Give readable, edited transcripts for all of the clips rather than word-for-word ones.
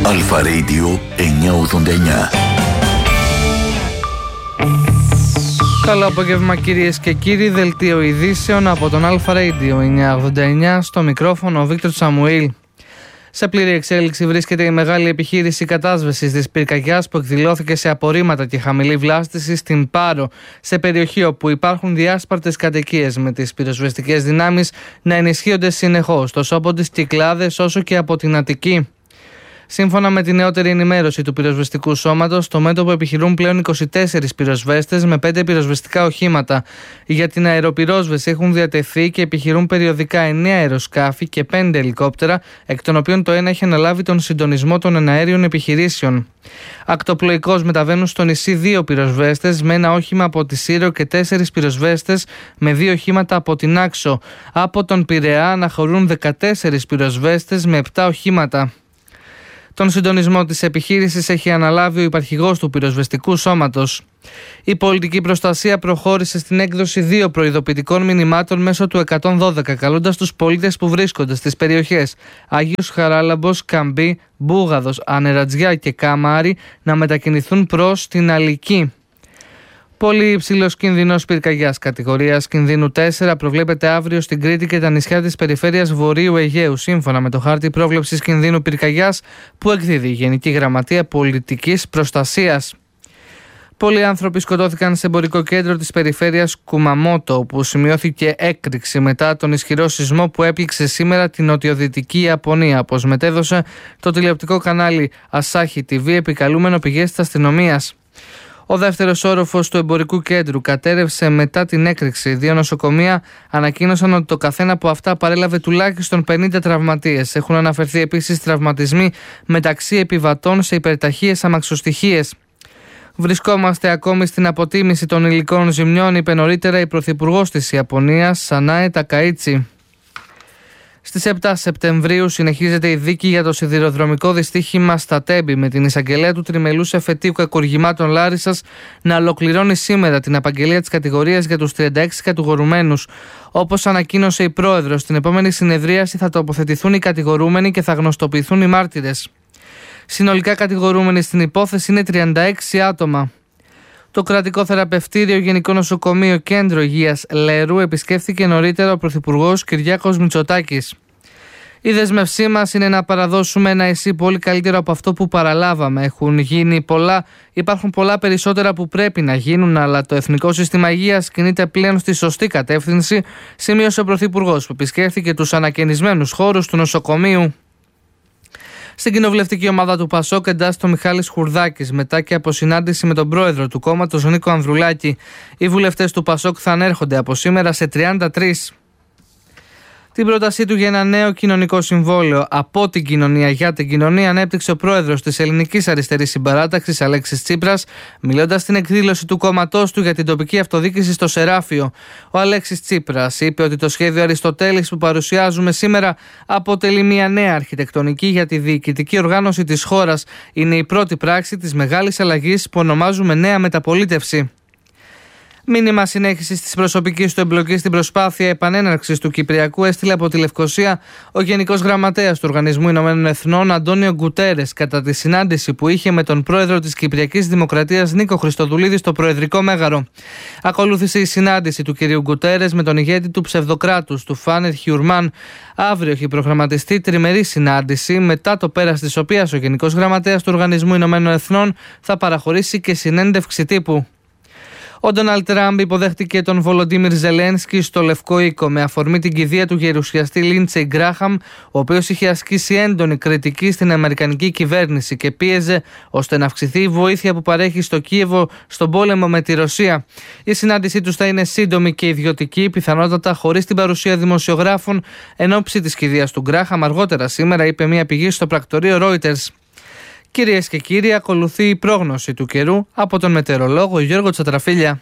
Αλφα Radio 989. Καλό απόγευμα κυρίες και κύριοι, δελτίο ειδήσεων από τον Αλφα Radio 989, στο μικρόφωνο ο Βίκτορ Σαμουήλ. Σε πλήρη εξέλιξη βρίσκεται η μεγάλη επιχείρηση κατάσβεσης της πυρκαγιάς που εκδηλώθηκε σε απορρίμματα και χαμηλή βλάστηση στην Πάρο, σε περιοχή όπου υπάρχουν διάσπαρτες κατοικίες, με τις πυροσβεστικές δυνάμεις να ενισχύονται συνεχώς τόσο από τις Κυκλάδες όσο και από την Αττική. Σύμφωνα με τη νεότερη ενημέρωση του πυροσβεστικού σώματος, στο μέτωπο επιχειρούν πλέον 24 πυροσβέστες με 5 πυροσβεστικά οχήματα. Για την αεροπυρόσβεση έχουν διατεθεί και επιχειρούν περιοδικά 9 αεροσκάφη και 5 ελικόπτερα, εκ των οποίων το ένα έχει αναλάβει τον συντονισμό των εναέριων επιχειρήσεων. Ακτοπλοϊκώς μεταβαίνουν στο νησί 2 πυροσβέστες με ένα όχημα από τη Σύρο και 4 πυροσβέστες με 2 οχήματα από την Άξο. Από τον Πειραιά αναχωρούν 14 πυροσβέστες με 7 οχήματα. Τον συντονισμό της επιχείρησης έχει αναλάβει ο υπαρχηγός του πυροσβεστικού σώματος. Η πολιτική προστασία προχώρησε στην έκδοση 2 προειδοποιητικών μηνυμάτων μέσω του 112, καλώντας τους πολίτες που βρίσκονται στις περιοχές Άγιος Χαράλαμπος, Καμπή, Μπούγαδος, Ανερατζιά και Κάμαρη να μετακινηθούν προς την Αλική. Πολύ υψηλός κίνδυνος πυρκαγιάς κατηγορίας κινδύνου 4 προβλέπεται αύριο στην Κρήτη και τα νησιά της περιφέρειας Βορείου Αιγαίου, σύμφωνα με το χάρτη πρόβλεψης κινδύνου πυρκαγιάς που εκδίδει η Γενική Γραμματεία Πολιτικής Προστασίας. Πολλοί άνθρωποι σκοτώθηκαν σε εμπορικό κέντρο της περιφέρειας Κουμαμότο, όπου σημειώθηκε έκρηξη μετά τον ισχυρό σεισμό που έπληξε σήμερα την νοτιοδυτική Ιαπωνία, όπως μετέδωσε το τηλεοπτικό κανάλι Asahi TV, επικαλούμενο πηγές της αστυνομίας. Ο δεύτερος όροφος του εμπορικού κέντρου κατέρευσε μετά την έκρηξη. 2 νοσοκομεία ανακοίνωσαν ότι το καθένα από αυτά παρέλαβε τουλάχιστον 50 τραυματίες. Έχουν αναφερθεί επίσης τραυματισμοί μεταξύ επιβατών σε υπερταχείες αμαξοστοιχίες. Βρισκόμαστε ακόμη στην αποτίμηση των υλικών ζημιών, είπε νωρίτερα η Πρωθυπουργός της Ιαπωνίας, Σανάε Τακαΐτσι. Στις 7 Σεπτεμβρίου συνεχίζεται η δίκη για το σιδηροδρομικό δυστύχημα στα Τέμπη, με την εισαγγελέα του τριμελούς εφετείου κακουργημάτων Λάρισσας να ολοκληρώνει σήμερα την απαγγελία της κατηγορίας για τους 36 κατηγορουμένους. Όπως ανακοίνωσε η πρόεδρος, στην επόμενη συνεδρίαση θα τοποθετηθούν οι κατηγορούμενοι και θα γνωστοποιηθούν οι μάρτυρες. Συνολικά κατηγορούμενοι στην υπόθεση είναι 36 άτομα. Το κρατικό θεραπευτήριο Γενικό Νοσοκομείο Κέντρο Υγείας Λερού επισκέφθηκε νωρίτερα ο Πρωθυπουργός Κυριάκος Μητσοτάκης. Η δέσμευσή μας είναι να παραδώσουμε ένα ΕΣΥ πολύ καλύτερο από αυτό που παραλάβαμε. Έχουν γίνει πολλά, υπάρχουν πολλά περισσότερα που πρέπει να γίνουν, αλλά το Εθνικό Σύστημα Υγείας κινείται πλέον στη σωστή κατεύθυνση, σημείωσε ο Πρωθυπουργός, που επισκέφθηκε τους ανακαινισμένους χώρους του νοσοκομείου. Στην κοινοβουλευτική ομάδα του ΠΑΣΟΚ εντάσσεται ο Μιχάλης Χουρδάκης, μετά και από συνάντηση με τον πρόεδρο του κόμματος Νίκο Ανδρουλάκη. Οι βουλευτές του ΠΑΣΟΚ θα ανέρχονται από σήμερα σε 33. Την πρότασή του για ένα νέο κοινωνικό συμβόλαιο από την κοινωνία για την κοινωνία ανέπτυξε ο πρόεδρος της Ελληνικής Αριστερής Συμπαράταξης, Αλέξης Τσίπρας, μιλώντας στην εκδήλωση του κόμματός του για την τοπική αυτοδιοίκηση στο Σεράφιο. Ο Αλέξης Τσίπρας είπε ότι το σχέδιο Αριστοτέλης που παρουσιάζουμε σήμερα αποτελεί μια νέα αρχιτεκτονική για τη διοικητική οργάνωση της χώρας. Είναι η πρώτη πράξη της μεγάλης αλλαγής που ονομάζουμε νέα μεταπολίτευση. Μήνυμα συνέχισης της προσωπικής του εμπλοκής στην προσπάθεια επανέναρξης του Κυπριακού έστειλε από τη Λευκοσία ο Γενικός Γραμματέας του Οργανισμού Ηνωμένων Εθνών, Αντώνιο Γκουτέρες, κατά τη συνάντηση που είχε με τον πρόεδρο της Κυπριακής Δημοκρατίας, Νίκο Χριστοδουλίδη, στο Προεδρικό Μέγαρο. Ακολούθησε η συνάντηση του κ. Γκουτέρες με τον ηγέτη του ψευδοκράτους, του Φάνερ Χιουρμάν. Αύριο έχει προγραμματιστεί τριμερή συνάντηση, μετά το πέρας της οποίας ο Γενικός Γραμματέας του Οργανισμού Ηνωμένων Εθνών θα παραχωρήσει και συνέντευξη τύπου. Ο Ντόναλντ Τραμπ υποδέχτηκε τον Βολοντίμιρ Ζελένσκι στο Λευκό Οίκο με αφορμή την κηδεία του γερουσιαστή Λίντσεϊ Γκράχαμ, ο οποίος είχε ασκήσει έντονη κριτική στην αμερικανική κυβέρνηση και πίεζε ώστε να αυξηθεί η βοήθεια που παρέχει στο Κίεβο στον πόλεμο με τη Ρωσία. Η συνάντησή τους θα είναι σύντομη και ιδιωτική, πιθανότατα χωρίς την παρουσία δημοσιογράφων, εν ώψη της κηδείας του Γκράχαμ αργότερα σήμερα, είπε μια πηγή στο πρακτορείο Reuters. Κυρίες και κύριοι, ακολουθεί η πρόγνωση του καιρού από τον μετεωρολόγο Γιώργο Τσατραφίλια.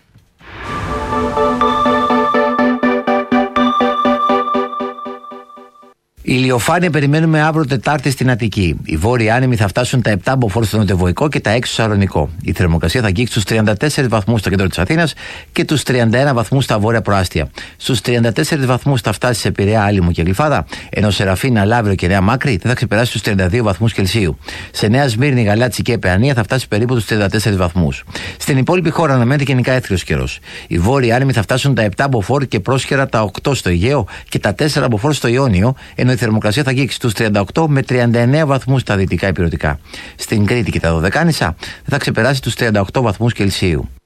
Ηλιοφάνεια περιμένουμε αύριο Τετάρτη στην Αττική. Οι βόρειοι άνεμοι θα φτάσουν τα 7 μποφόρ στο νοτιοβοϊκό και τα 6 στο Σαρονικό. Η θερμοκρασία θα αγγίξει στους 34 βαθμούς στο κέντρο της Αθήνας και τους 31 βαθμούς στα βόρεια προάστια. Στους 34 βαθμούς θα φτάσει σε Πειραιά, Άλυμο και Γλυφάδα, ενώ σε Ραφίνα, Λαύριο και Νέα Μάκρη δεν θα ξεπεράσει τους 32 βαθμούς Κελσίου. Σε Νέα Σμύρνη, Γαλάτσι και Παιανία θα φτάσει περίπου τους 34 βαθμούς. Στην υπόλοιπη χώρα αναμένεται γενικά έθριος καιρός. Οι βόρειοι άνεμοι θα φτάσουν τα 7 μποφόρ και πρόσχερα τα 8 στο Αιγαίο και τα 4 μποφόρ στο Ιόνιο, ενώ η θερμοκρασία θα αγγίξει στους 38 με 39 βαθμούς στα δυτικά ηπειρωτικά. Στην Κρήτη και τα Δωδεκάνησα δεν θα ξεπεράσει τους 38 βαθμούς Κελσίου.